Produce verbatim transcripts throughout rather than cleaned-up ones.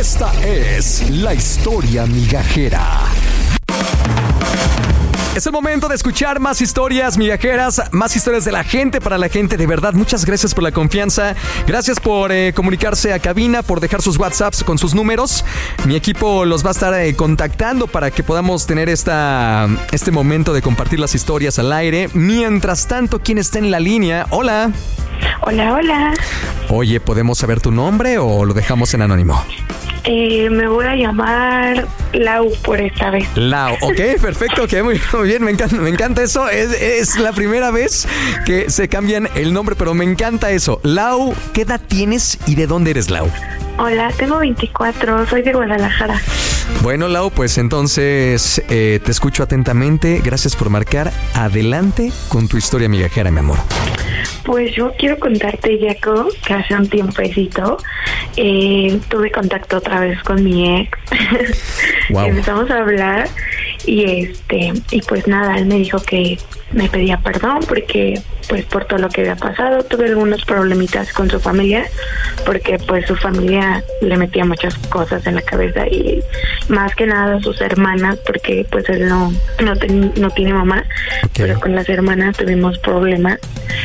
Esta es la historia migajera. Es el momento de escuchar más historias migajeras, más historias de la gente para la gente. De verdad, muchas gracias por la confianza. Gracias por eh, comunicarse a cabina, por dejar sus WhatsApps con sus números. Mi equipo los va a estar eh, contactando para que podamos tener esta, este momento de compartir las historias al aire. Mientras tanto, ¿quién está en la línea? Hola. Hola, hola. Oye, ¿podemos saber tu nombre o lo dejamos en anónimo? Eh, me voy a llamar Lau por esta vez. Lau, ok, perfecto, ok, muy, muy bien, me encanta, me encanta eso. Es, es la primera vez que se cambian el nombre, pero me encanta eso. Lau, ¿qué edad tienes y de dónde eres, Lau? Hola, tengo veinticuatro, soy de Guadalajara. Bueno, Lau, pues entonces eh, te escucho atentamente. Gracias por marcar. Adelante con tu historia migajera, mi amor. Pues yo quiero contarte, Jaco, que hace un tiempecito eh, tuve contacto otra vez con mi ex. Wow. Empezamos a hablar y este y pues nada, él me dijo que me pedía perdón porque pues por todo lo que había pasado. Tuve algunos problemitas con su familia porque pues su familia le metía muchas cosas en la cabeza y más que nada sus hermanas, porque pues él no no, ten, no tiene mamá, okay. Pero con las hermanas tuvimos problemas.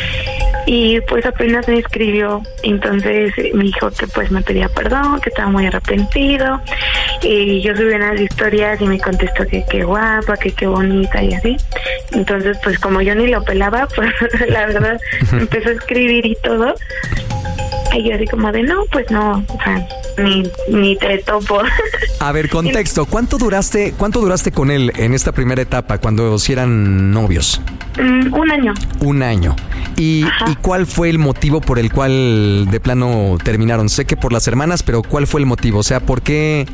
Y pues apenas me escribió, entonces me dijo que pues me pedía perdón, que estaba muy arrepentido. Y yo subí unas historias y me contestó que qué guapa, que qué bonita y así. Entonces pues como yo ni lo pelaba, pues la verdad me empezó a escribir y todo. Y yo así como de no, pues no, o sea, ni, ni te topo. A ver, contexto, ¿cuánto duraste, cuánto duraste con él en esta primera etapa, cuando sí eran novios? Mm, un año. Un año. ¿Y, ¿Y cuál fue el motivo por el cual de plano terminaron? Sé que por las hermanas, pero ¿cuál fue el motivo? O sea, ¿por qué,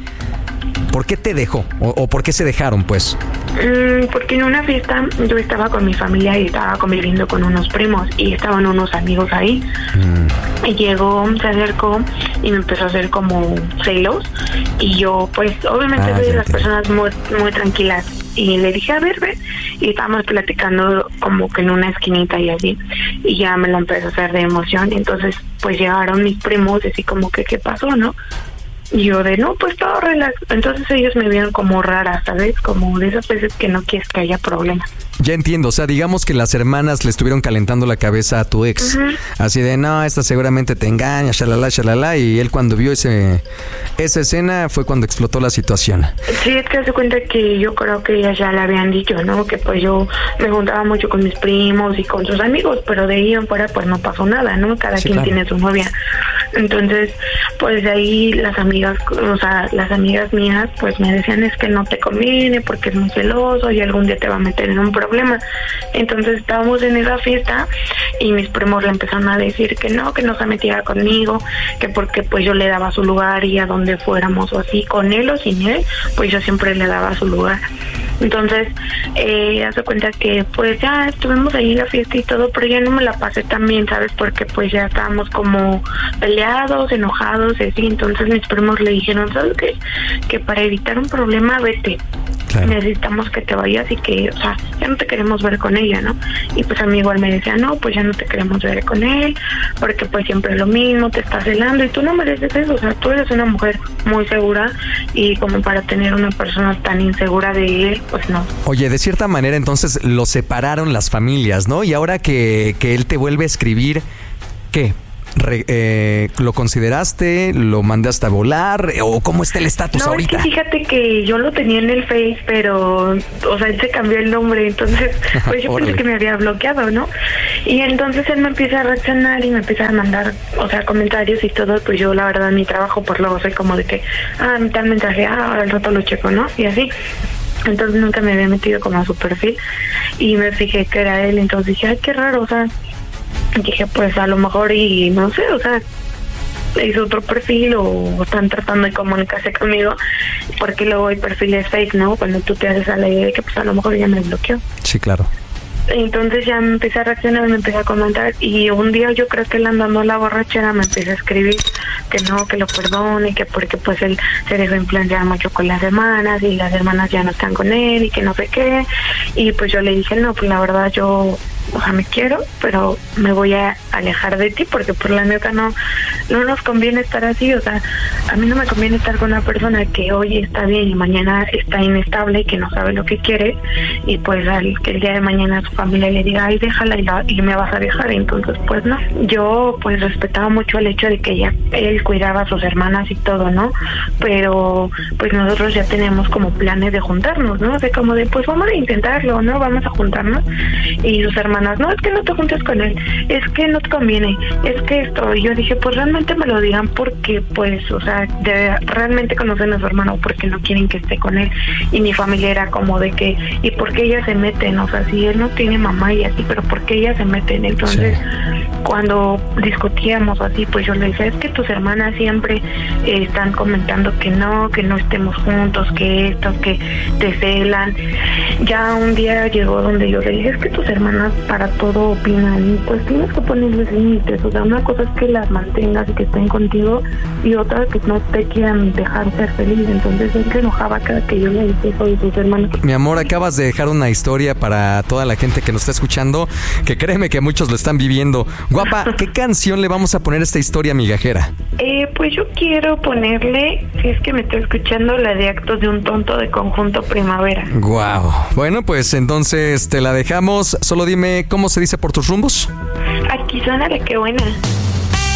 por qué te dejó? ¿O, o por qué se dejaron, pues? Mm, porque en una fiesta yo estaba con mi familia y estaba conviviendo con unos primos y estaban unos amigos ahí. Mm. Y llegó, se acercó y me empezó a hacer como celos. Y yo, pues, obviamente ah, soy de las personas muy, muy tranquilas. Y le dije, a ver, ve. Y estábamos platicando como que en una esquinita y así. Y ya me lo empezó a hacer de emoción. Y entonces, pues, llegaron mis primos y así como que, ¿qué pasó, no? Y yo de, no, pues todo relax. Entonces ellos me vieron como rara, ¿sabes? Como de esas veces que no quieres que haya problemas. Ya entiendo, o sea, digamos que las hermanas le estuvieron calentando la cabeza a tu ex. Uh-huh. Así de, no, esta seguramente te engaña, shalala, shalala. Y él cuando vio ese esa escena fue cuando explotó la situación. Sí, es que se cuenta que yo creo que ellas ya le habían dicho, ¿no? Que pues yo me juntaba mucho con mis primos y con sus amigos, pero de ahí en fuera pues no pasó nada, ¿no? Cada sí, quien claro. tiene su novia. Entonces, pues de ahí las amigas, o sea, las amigas mías pues me decían es que no te conviene porque es muy celoso y algún día te va a meter en un problema. Entonces estábamos en esa fiesta y mis primos le empezaron a decir que no, que no se metiera conmigo, que porque pues yo le daba su lugar y a donde fuéramos o así, con él o sin él, pues yo siempre le daba su lugar. Entonces, eh, hace cuenta que pues ya estuvimos ahí en la fiesta y todo, pero ya no me la pasé tan bien, ¿sabes? Porque pues ya estábamos como peleados, enojados y así. Entonces mis primos le dijeron, ¿sabes qué? Que para evitar un problema, vete. Claro. Necesitamos que te vayas y que, o sea, ya no te queremos ver con ella, ¿no? Y pues a mí igual me decía, no, pues ya no te queremos ver con él, porque pues siempre es lo mismo, te estás celando y tú no mereces eso, o sea, tú eres una mujer muy segura y como para tener una persona tan insegura de él, pues no. Oye, de cierta manera entonces lo separaron las familias, ¿no? Y ahora que, que él te vuelve a escribir, ¿qué? Re, eh, ¿Lo consideraste? ¿Lo mandaste a volar? ¿O cómo está el estatus no, ahorita? Es que fíjate que yo lo tenía en el Face, pero, o sea, él se cambió el nombre, entonces, pues yo pensé que me había bloqueado, ¿no? Y entonces él me empieza a reaccionar y me empieza a mandar, o sea, comentarios y todo, pues yo, la verdad, mi trabajo, por luego soy como de que, ah, tal mensaje, ah, ahora al rato lo checo, ¿no? Y así. Entonces nunca me había metido como a su perfil y me fijé que era él, entonces dije, ay, qué raro, o sea, dije, pues a lo mejor y no sé, o sea, hizo otro perfil o están tratando de comunicarse conmigo, porque luego hay perfiles fake, ¿no? Cuando tú te haces a la idea de que pues a lo mejor ya me bloqueó. Sí, claro. Entonces ya me empecé a reaccionar, me empecé a comentar y un día yo creo que él andando la borrachera me empecé a escribir que no, que lo perdone, que porque pues él se dejó influenciar mucho con las hermanas y las hermanas ya no están con él y que no sé qué. Y pues yo le dije, no, pues la verdad yo o sea, me quiero, pero me voy a alejar de ti porque por la neta no, no nos conviene estar así. O sea, a mí no me conviene estar con una persona que hoy está bien y mañana está inestable y que no sabe lo que quiere, y pues al que el día de mañana su familia le diga, ay, déjala y, la, y me vas a dejar. Entonces, pues no. Yo pues respetaba mucho el hecho de que ella, él cuidaba a sus hermanas y todo, ¿no? Pero pues nosotros ya teníamos como planes de juntarnos, ¿no? De como de, pues vamos a intentarlo, ¿no? Vamos a juntarnos. Y sus hermanas, no, es que no te juntes con él, es que no te conviene, es que esto. Y yo dije, pues realmente me lo digan porque, pues, o sea, de, realmente conocen a su hermano porque no quieren que esté con él. Y mi familia era como de que, ¿y por qué ellas se meten? O sea, si él no tiene mamá y así, pero ¿por qué ellas se meten? Entonces, sí. Cuando discutíamos así, pues yo le decía, es que tus hermanas siempre eh, están comentando que no, que no estemos juntos, que esto, que te celan. Ya un día llegó donde yo le dije, es que tus hermanas para todo opinan, y pues tienes que ponerles límites. O sea, una cosa es que las mantengas y que estén contigo, y otra que no te quieran dejar ser feliz. Entonces él se enojaba cada que yo le decía eso de sus hermanos. Mi amor, acabas de dejar una historia para toda la gente que nos está escuchando, que créeme que muchos lo están viviendo. Guapa, ¿qué canción le vamos a poner a esta historia migajera? Eh, pues yo quiero ponerle, si es que me está escuchando, la de Actos de un Tonto de Conjunto Primavera. Guau. Wow. Bueno, pues entonces te la dejamos. Solo dime, ¿cómo se dice por tus rumbos? Aquí suena de qué buena.